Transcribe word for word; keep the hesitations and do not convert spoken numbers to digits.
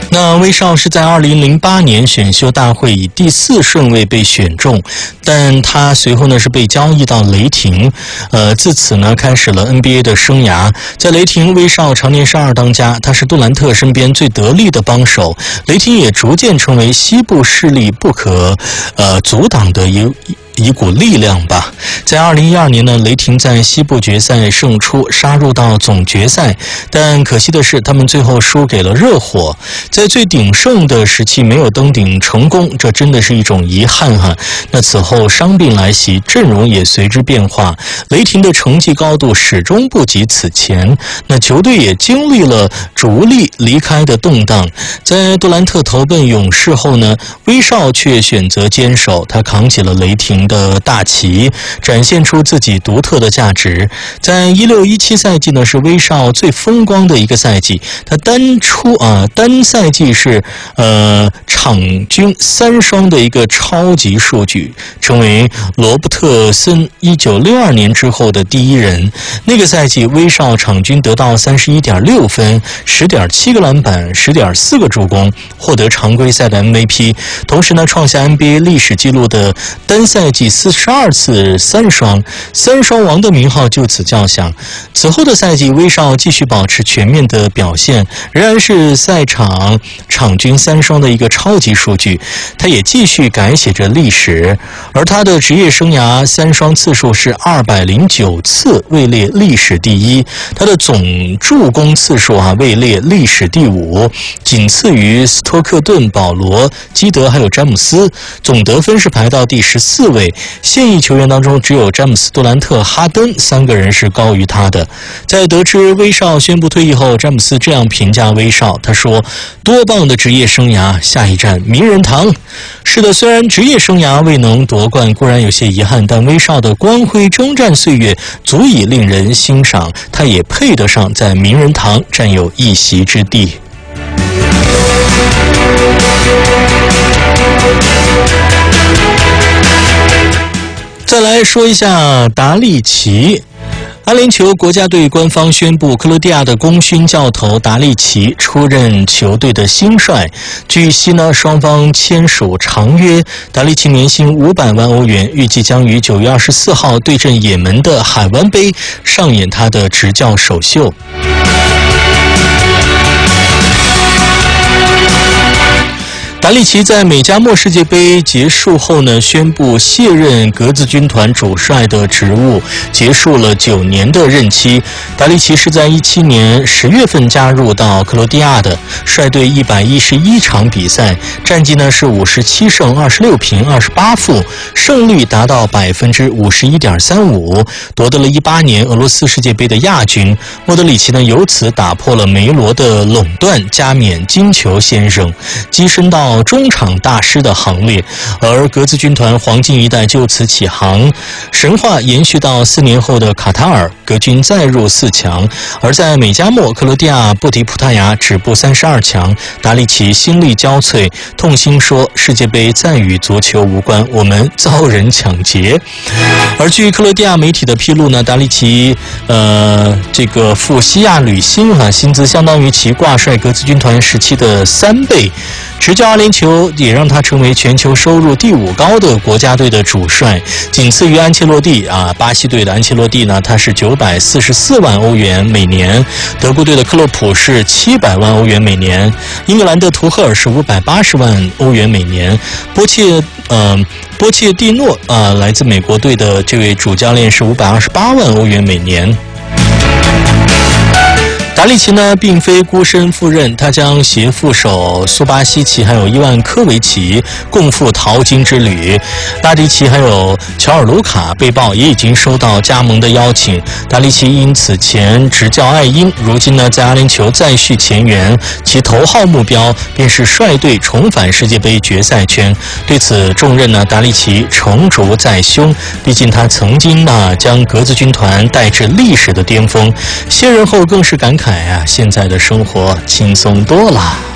那威少是在二零零八年选秀大会以第四顺位被选中，但他随后呢是被交易到雷霆，呃，自此呢开始了 N B A 的生涯。在雷霆，威少常年是二当家，他是杜兰特身边最得力的帮手。雷霆也逐渐成为西部势力不可呃阻挡的一。一股力量吧。在二零一二年呢，雷霆在西部决赛胜出，杀入到总决赛，但可惜的是，他们最后输给了热火，在最鼎盛的时期没有登顶成功，这真的是一种遗憾哈。那此后伤病来袭，阵容也随之变化，雷霆的成绩高度始终不及此前。那球队也经历了主力离开的动荡，在杜兰特投奔勇士后呢，威少却选择坚守，他扛起了雷霆的大旗，展现出自己独特的价值。在一六一七赛季呢，是威少最风光的一个赛季，他单出啊单赛季是呃场均三双的一个超级数据，成为罗伯特森一九六二年之后的第一人。那个赛季，威少场均得到三十一点六分、十点七个篮板、十点四个助攻，获得常规赛的 M V P， 同时呢创下 N B A 历史纪录的单赛季四十二次三双，三双王的名号就此叫响。此后的赛季，威少继续保持全面的表现，仍然是赛场场均三双的一个超级数据，他也继续改写着历史。而他的职业生涯三双次数是二百零九次，位列历史第一。他的总助攻次数啊位列历史第五，仅次于斯托克顿、保罗、基德还有詹姆斯。总得分是排到第十四位。现役球员当中，只有詹姆斯、杜兰特、哈登三个人是高于他的。在得知威少宣布退役后，詹姆斯这样评价威少，他说：“多棒的职业生涯，下一站名人堂。”是的，虽然职业生涯未能夺冠固然有些遗憾，但威少的光辉征战岁月足以令人欣赏，他也配得上在名人堂占有一席之地。再来说一下达利奇。阿联酋国家队官方宣布，克罗地亚的功勋教头达利奇出任球队的新帅。据悉呢，双方签署长约，达利奇年薪五百万欧元，预计将于九月二十四号对阵也门的海湾杯上演他的执教首秀。达利奇在美加墨世界杯结束后呢，宣布卸任格子军团主帅的职务，结束了九年的任期。达利奇是在一七年十月份加入到克罗地亚的，率队一百一十一场比赛，战绩呢是五十七胜二十六平二十八负，胜率达到百分之五十一点三五，夺得了一八年俄罗斯世界杯的亚军。莫德里奇呢由此打破了梅罗的垄断，加冕金球先生，跻身到中场大师的行列，而格子军团黄金一代就此起航。神话延续到四年后的卡塔尔，格军再入四强。而在美加墨，克罗地亚不敌葡萄牙，止步三十二强。达利奇心力交瘁，痛心说：“世界杯再与足球无关，我们遭人抢劫。”而据克罗地亚媒体的披露呢，达利奇呃这个赴西亚旅行啊，薪资相当于其挂帅格子军团时期的三倍。执教阿联酋也让他成为全球收入第五高的国家队的主帅，仅次于安切洛蒂啊。巴西队的安切洛蒂呢，他是九百四十四万欧元每年；德国队的克洛普是七百万欧元每年；英格兰的图赫尔是五百八十万欧元每年；波切呃波切蒂诺啊，来自美国队的这位主教练是五百二十八万欧元每年。达利奇呢，并非孤身赴任，他将携副手苏巴西奇还有伊万科维奇共赴淘金之旅。拉迪奇还有乔尔卢卡被曝也已经收到加盟的邀请。达利奇因此前执教爱鹰，如今呢在阿联酋再续前缘，其头号目标便是率队重返世界杯决赛圈。对此重任呢，达利奇成竹在胸，毕竟他曾经呢将格子军团带至历史的巅峰。卸任后更是感慨啊，现在的生活轻松多了。